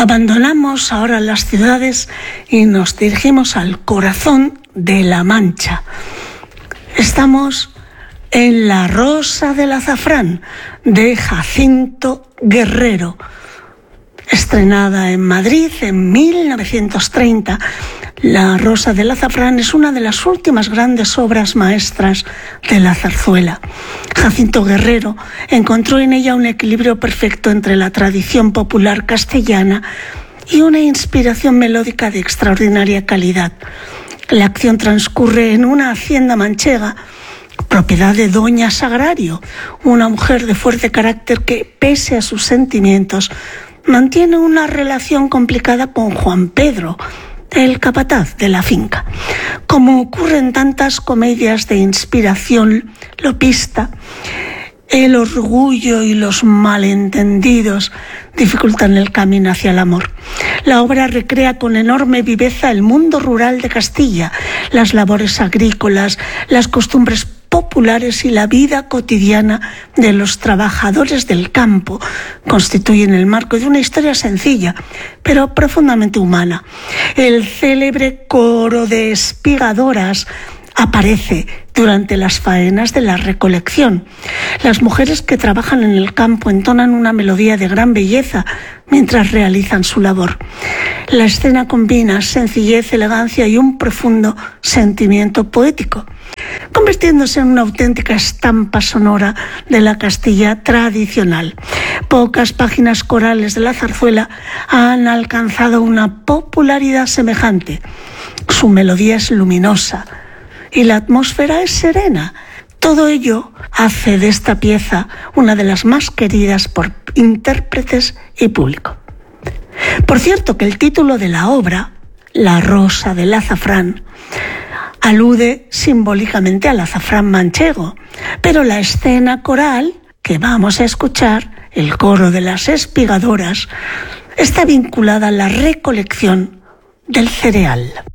Abandonamos ahora las ciudades y nos dirigimos al corazón de La Mancha. Estamos en La Rosa del Azafrán, de Jacinto Guerrero, estrenada en Madrid en 1930. La Rosa del Azafrán es una de las últimas grandes obras maestras de la zarzuela. Jacinto Guerrero encontró en ella un equilibrio perfecto entre la tradición popular castellana y una inspiración melódica de extraordinaria calidad. La acción transcurre en una hacienda manchega, propiedad de doña Sagrario, una mujer de fuerte carácter que, pese a sus sentimientos, mantiene una relación complicada con Juan Pedro, el capataz de la finca. Como ocurre en tantas comedias de inspiración lopista, el orgullo y los malentendidos dificultan el camino hacia el amor. La obra recrea con enorme viveza el mundo rural de Castilla, las labores agrícolas, las costumbres populares y la vida cotidiana de los trabajadores del campo. Constituyen el marco de una historia sencilla, pero profundamente humana. El célebre coro de espigadoras aparece durante las faenas de la recolección. Las mujeres que trabajan en el campo entonan una melodía de gran belleza mientras realizan su labor. La escena combina sencillez, elegancia y un profundo sentimiento poético, convirtiéndose en una auténtica estampa sonora de la Castilla tradicional. Pocas páginas corales de la zarzuela han alcanzado una popularidad semejante. Su melodía es luminosa y la atmósfera es serena. Todo ello hace de esta pieza una de las más queridas por intérpretes y público. Por cierto, que el título de la obra, La Rosa del Azafrán, alude simbólicamente al azafrán manchego, pero la escena coral que vamos a escuchar, el coro de las espigadoras, está vinculada a la recolección del cereal.